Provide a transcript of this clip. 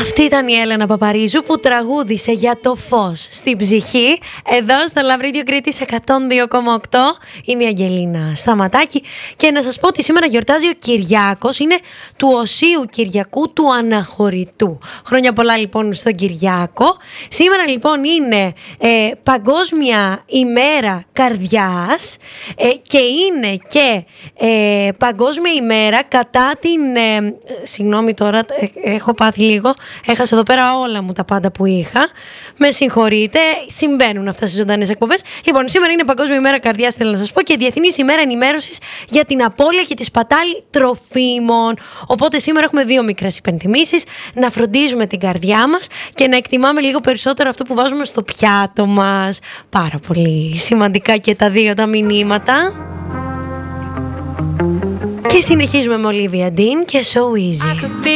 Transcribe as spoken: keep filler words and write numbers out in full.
Αυτή ήταν η Έλενα Παπαρίζου που τραγούδισε για το φως στην ψυχή εδώ στο Love Radio Κρήτης εκατόν δύο κόμμα οκτώ. Είμαι η Αγγελίνα Σταματάκη και να σας πω ότι σήμερα γιορτάζει ο Κυριάκος. Είναι του Οσίου Κυριακού του Αναχωρητού. Χρόνια πολλά λοιπόν στον Κυριάκο. Σήμερα λοιπόν είναι ε, Παγκόσμια ημέρα καρδιάς ε, και είναι και ε, Παγκόσμια ημέρα κατά την ε, συγγνώμη τώρα ε, έχω πάθει λίγο, έχασα εδώ πέρα όλα μου τα πάντα που είχα, με συγχωρείτε, συμβαίνουν αυτά στις ζωντανές εκπομπές. Λοιπόν, σήμερα είναι Παγκόσμια ημέρα καρδιάς, θέλω να σας πω, και Διεθνής ημέρα ενημέρωσης για την απώλεια και τη σπατάλη τροφίμων. Οπότε σήμερα έχουμε δύο μικρές υπενθυμίσεις: να φροντίζουμε την καρδιά μας και να εκτιμάμε λίγο περισσότερο αυτό που βάζουμε στο πιάτο μας. Πάρα πολύ σημαντικά και τα δύο τα μηνύματα. Και συνεχίζουμε με Olivia Dean και So Easy.